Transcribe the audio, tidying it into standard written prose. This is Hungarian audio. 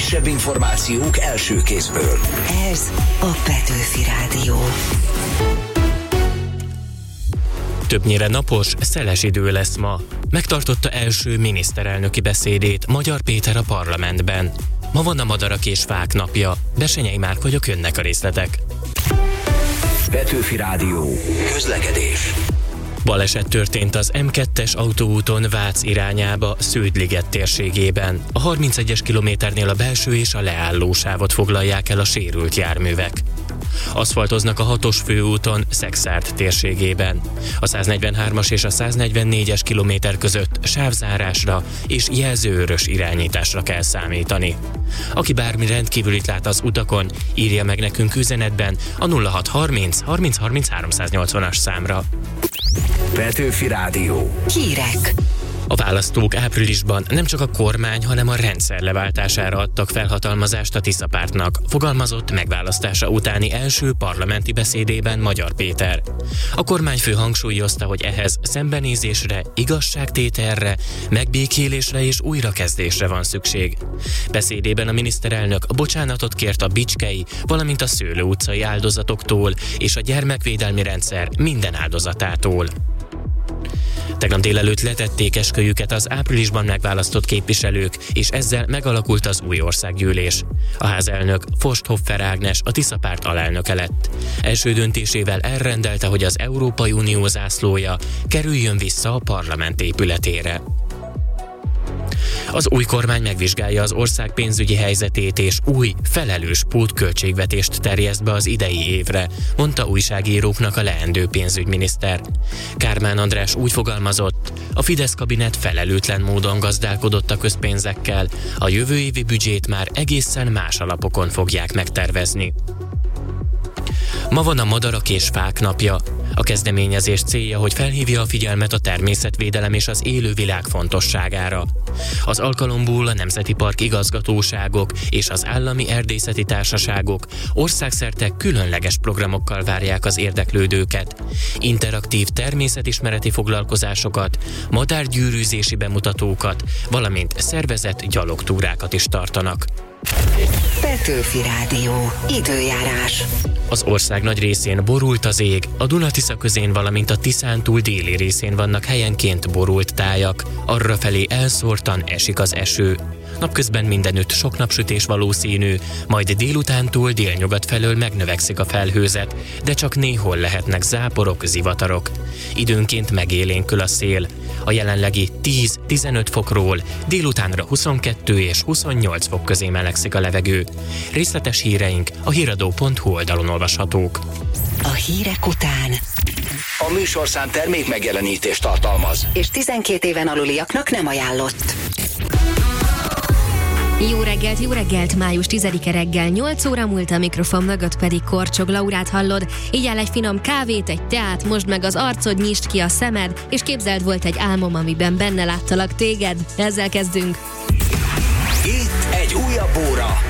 legfrissebb információk első kézből. Ez a Petőfi Rádió. Többnyire napos, szeles idő lesz ma. Megtartotta első miniszterelnöki beszédét Magyar Péter a parlamentben. Ma van a Madarak és Fák napja. Besenyei Márk vagyok, jönnek a részletek. Petőfi Rádió. Közlekedés. Baleset történt az M2-es autóúton Vác irányába, Sződ-liget térségében. A 31-es kilométernél a belső és a leálló sávot foglalják el a sérült járművek. Aszfaltoznak a 6-os főúton Szexárd térségében. A 143-as és a 144-es kilométer között sávzárásra és jelzőörös irányításra kell számítani. Aki bármi rendkívülit lát az utakon, írja meg nekünk üzenetben a 0630 30 30 380-as számra. Petőfi Rádió. Hírek. A választók áprilisban nem csak a kormány, hanem a rendszer leváltására adtak felhatalmazást a Tisza Pártnak, fogalmazott megválasztása utáni első parlamenti beszédében Magyar Péter. A kormányfő hangsúlyozta, hogy ehhez szembenézésre, igazságtételre, megbékélésre és újrakezdésre van szükség. Beszédében a miniszterelnök bocsánatot kért a Bicskei, valamint a Szőlő utcai áldozatoktól és a gyermekvédelmi rendszer minden áldozatától. Tegnap délelőtt letették esküjüket az áprilisban megválasztott képviselők, és ezzel megalakult az új országgyűlés. A házelnök Forsthoffer Ágnes a Tisza Párt alelnöke lett. Első döntésével elrendelte, hogy az Európai Unió zászlója kerüljön vissza a parlament épületére. Az új kormány megvizsgálja az ország pénzügyi helyzetét és új, felelős pótköltségvetést terjeszt be az idei évre, mondta újságíróknak a leendő pénzügyminiszter. Kármán András úgy fogalmazott, a Fidesz kabinet felelőtlen módon gazdálkodott a közpénzekkel, a jövő évi büdzsét már egészen más alapokon fogják megtervezni. Ma van a Madarak és Fák napja. A kezdeményezés célja, hogy felhívja a figyelmet a természetvédelem és az élővilág fontosságára. Az alkalomból a Nemzeti Park igazgatóságok és az állami erdészeti társaságok országszerte különleges programokkal várják az érdeklődőket. Interaktív természetismereti foglalkozásokat, madárgyűrűzési bemutatókat, valamint szervezett gyalogtúrákat is tartanak. Petőfi Rádió. Időjárás. Az ország nagy részén borult az ég, a Duna-Tisza közén, valamint a Tiszántúl déli részén vannak helyenként borult tájak, arrafelé elszórtan esik az eső. Napközben mindenütt sok napsütés valószínű, majd délutántól délnyugat felől megnövekszik a felhőzet, de csak néhol lehetnek záporok, zivatarok. Időnként megélénkül a szél. A jelenlegi 10-15 fokról délutánra 22 és 28 fok közé melegszik a levegő. Részletes híreink a híradó.hu oldalon olvashatók. A hírek után A műsorszám termék megjelenítést tartalmaz. és 12 éven aluliaknak nem ajánlott. Jó reggelt, május 10-e reggel, 8 óra múlt, a mikrofon mögött pedig Korcsog Laurát hallod. Igyál egy finom kávét, egy teát, mosd meg az arcod, nyisd ki a szemed, és képzeld, volt egy álmom, amiben benne láttalak téged. Ezzel kezdünk. Itt egy újabb óra